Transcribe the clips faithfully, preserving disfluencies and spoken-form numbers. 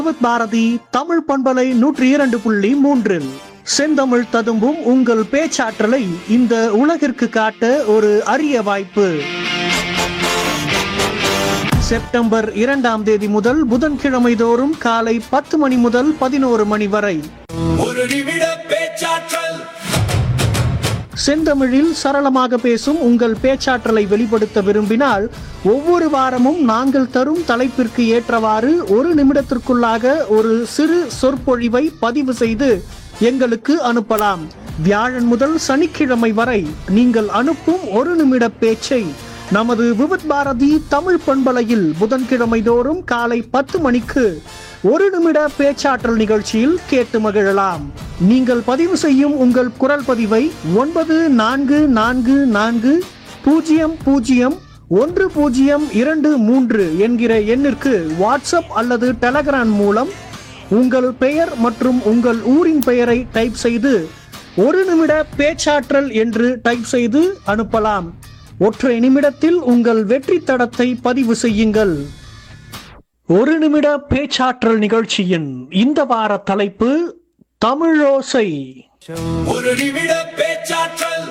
பாரதி தமிழ் பண்பலை நூற்றி இரண்டு புள்ளி மூன்றில் செந்தமிழ் ததும்பும் உங்கள் பேச்சாற்றலை இந்த உலகிற்கு காட்ட ஒரு அரிய வாய்ப்பு. செப்டம்பர் இரண்டாம் தேதி முதல் புதன்கிழமை தோறும் காலை பத்து மணி முதல் பதினோரு மணி வரை ஒரு நிமிட பேச்சாற்றல். செந்தமிழில் சரளமாக பேசும் உங்கள் பேச்சாற்றலை வெளிப்படுத்த விரும்பினால் ஒவ்வொரு வாரமும் நாங்கள் தரும் தலைப்பிற்கு ஏற்றவாறு ஒரு நிமிடத்திற்குள்ளாக ஒரு சிறு சொற்பொழிவை பதிவு செய்து எங்களுக்கு அனுப்பலாம். வியாழன் முதல் சனிக்கிழமை வரை நீங்கள் அனுப்பும் ஒரு நிமிட பேச்சை நமது விவித் பாரதி தமிழ் பண்பலையில் புதன்கிழமை தோறும் காலை பத்து மணிக்கு ஒரு நிமிட பேச்சாற்றல் நிகழ்ச்சியில் கேட்டு மகிழலாம். நீங்கள் பதிவு செய்யும் உங்கள் குரல் பதிவை ஒன்பது நான்கு நான்கு நான்கு பூஜ்ஜியம் பூஜ்ஜியம் ஒன்று பூஜ்ஜியம் இரண்டு மூன்று என்கிற எண்ணிற்கு வாட்ஸ்அப் அல்லது டெலகிராம் மூலம் உங்கள் பெயர் மற்றும் உங்கள் ஊரின் பெயரை டைப் செய்து ஒரு நிமிட பேச்சாற்றல் என்று டைப் செய்து அனுப்பலாம். ஒற்றை நிமிடத்தில் உங்கள் வெற்றி தடத்தை பதிவு செய்யுங்கள். ஒரு நிமிட பேச்சாற்றல் நிகழ்ச்சியின் இந்த வார தலைப்பு தமிழோசை. ஒரு நிமிட பேச்சாற்றல்.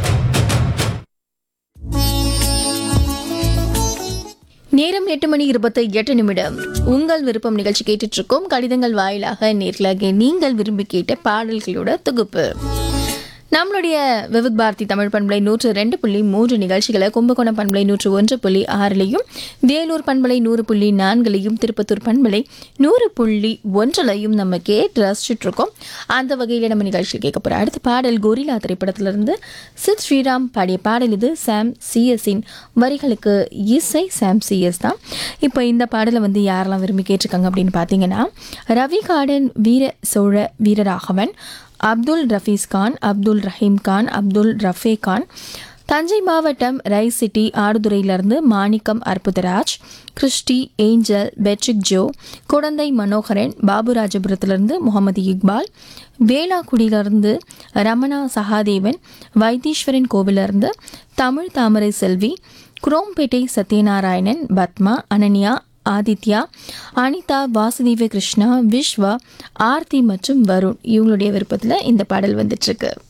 நேரம் எட்டு மணி இருபத்தி எட்டு நிமிடம். உங்கள் விருப்பம் நிகழ்ச்சி கேட்டுட்டு இருக்கோம். கடிதங்கள் வாயிலாக நேர்களாக நீங்கள் விரும்பி கேட்ட பாடல்களோட தொகுப்பு. நம்மளுடைய விவித் பாரதி தமிழ் பண்பலை நூற்று ரெண்டு புள்ளி மூன்று நிகழ்ச்சிகளை கும்பகோணம் பண்பலை நூற்று ஒன்று புள்ளி ஆறிலையும், வேலூர் பண்பலை நூறு புள்ளி நான்குலையும், திருப்பத்தூர் பண்பலை நூறு புள்ளி ஒன்றிலையும் நம்ம கேட்டு ரசிச்சுட்டு இருக்கோம். அந்த வகையில் நம்ம நிகழ்ச்சியில் கேட்க போகிற அடுத்த பாடல் கொரில்லா திரைப்படத்திலிருந்து சித் ஸ்ரீராம் பாடிய பாடல். இது சாம் சிஎஸின் வரிகளுக்கு இசை சாம் சிஎஸ் தான். இப்போ இந்த பாடலை வந்து யாரெல்லாம் விரும்பி கேட்டிருக்காங்க அப்படின்னு பார்த்தீங்கன்னா, ரவி கார்டன், வீர சோழ வீரராகவன், அப்துல் ரஃபீஸ் கான், அப்துல் ரஹீம் கான், அப்துல் ரஃபே கான், தஞ்சை மாவட்டம் ரைஸ் சிட்டி ஆடுதுறையிலிருந்து மாணிக்கம் Arputharaj, Christie angel, Patrick Joe, Kudanthai Manoharan, பாபுராஜபுரத்திலிருந்து Mohammed Iqbal, வேளாக்குடியிலிருந்து Ramana Sahadevan, Vaitheeswaran கோவிலிருந்து Tamil தாமரை செல்வி, குரோம்பேட்டை சத்யநாராயணன், பத்மா, அனன்யா, ஆதித்யா, அனிதா, வாசுதேவ கிருஷ்ணா, விஸ்வா, ஆர்த்தி மற்றும் வருண் இவங்களுடைய விருப்பத்தில் இந்த பாடல் வந்துட்டு இருக்கு.